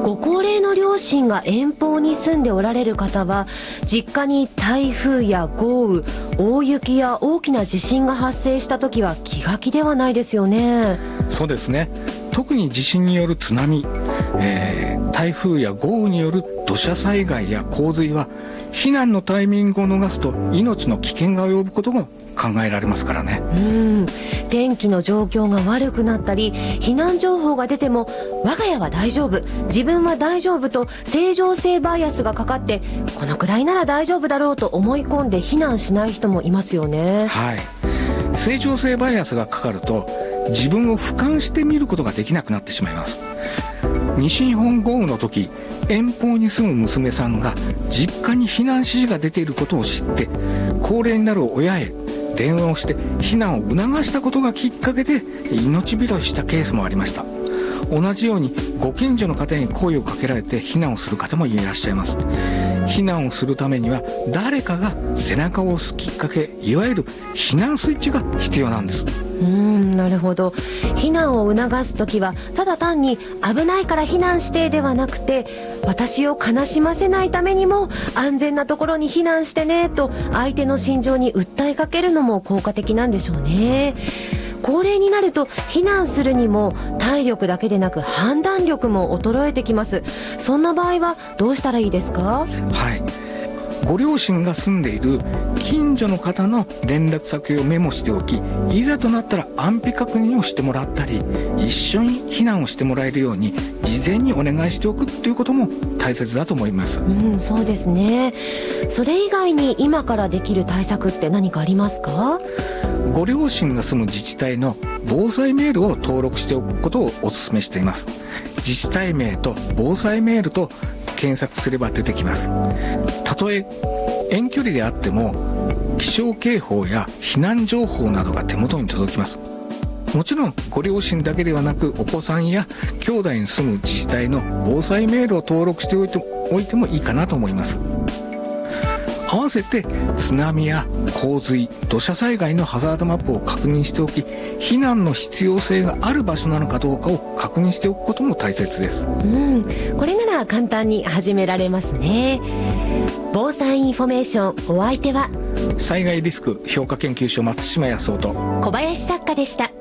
ご高齢の両親が遠方に住んでおられる方は、実家に台風や豪雨、大雪や大きな地震が発生した時は気が気ではないですよね。 そうですね。特に地震による津波、台風や豪雨による土砂災害や洪水は避難のタイミングを逃すと命の危険が及ぶことも考えられますからね。 天気の状況が悪くなったり避難情報が出ても、我が家は大丈夫、自分は大丈夫と正常性バイアスがかかって、このくらいなら大丈夫だろうと思い込んで避難しない人もいますよね。 はい。正常性バイアスがかかると自分を俯瞰して見ることができなくなってしまいます。西日本豪雨の時、遠方に住む娘さんが実家に避難指示が出ていることを知って、高齢になる親へ電話をして避難を促したことがきっかけで命拾いしたケースもありました。同じようにご近所の方に声をかけられて避難をする方もいらっしゃいます。避難をするためには誰かが背中を押すきっかけ、いわゆる避難スイッチが必要なんです。 なるほど。避難を促すときはただ単に危ないから避難してではなくて、私を悲しませないためにも安全なところに避難してねと相手の心情に訴えかけるのも効果的なんでしょうね。高齢になると避難するにも体力だけでなく判断力も衰えてきます。そんな場合はどうしたらいいですか？ はい。ご両親が住んでいる近所の方の連絡先をメモしておき、いざとなったら安否確認をしてもらったり、一緒に避難をしてもらえるように事前にお願いしておくということも大切だと思います。 そうですね。それ以外に今からできる対策って何かありますか？ ご両親が住む自治体の防災メールを登録しておくことをお勧めしています。自治体名と防災メールと検索すれば出てきます。たとえ遠距離であっても気象警報や避難情報などが手元に届きます。もちろんご両親だけではなく、お子さんや兄弟に住む自治体の防災メールを登録しておいてもいいかなと思います。合わせて津波や洪水、土砂災害のハザードマップを確認しておき、避難の必要性がある場所なのかどうかを確認しておくことも大切です。 これなら簡単に始められますね。防災インフォメーション、お相手は災害リスク評価研究所松島康夫と小林作家でした。